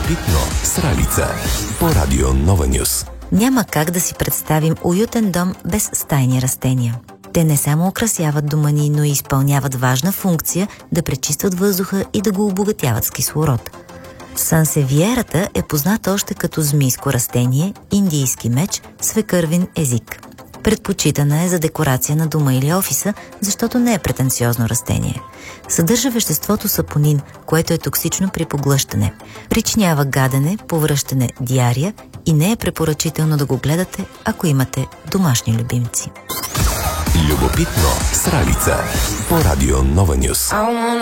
Любопитно с Ралица по Радио Нова Нюс. Няма как да си представим уютен дом без стайни растения. Те не само украсяват дома ни, но и изпълняват важна функция да пречистват въздуха и да го обогатяват с кислород. Сансевиерата е позната още като змийско растение, индийски меч, свекървин език. Предпочитана е за декорация на дома или офиса, защото не е претенциозно растение. Съдържа веществото сапонин, което е токсично при поглъщане. Причинява гадене, повръщане, диария и не е препоръчително да го гледате, ако имате домашни любимци. Любопитно с Ралица по Радио Нова Нюс.